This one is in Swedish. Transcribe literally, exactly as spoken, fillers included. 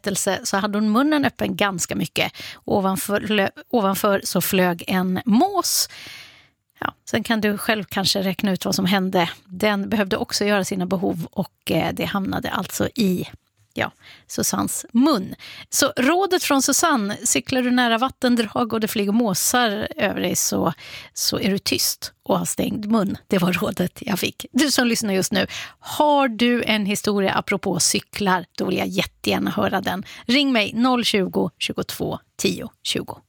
berättelse så hade hon munnen öppen ganska mycket. Ovanför, ovanför så flög en mås. Ja, sen kan du själv kanske räkna ut vad som hände. Den behövde också göra sina behov och det hamnade alltså i ja, Susannes mun. Så rådet från Susanne, cyklar du nära vattendrag och det flyger måsar över dig så, så är du tyst och har stängd mun. Det var rådet jag fick. Du som lyssnar just nu, har du en historia apropå cyklar, då vill jag jättegärna höra den. Ring mig noll tjugo, tjugotvå, tio, tjugo.